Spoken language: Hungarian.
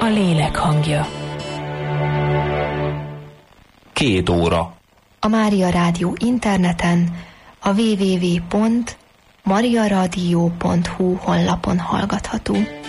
lélek hangja. 2 óra. A Mária Rádió interneten, a www.mariaradio.hu honlapon hallgatható.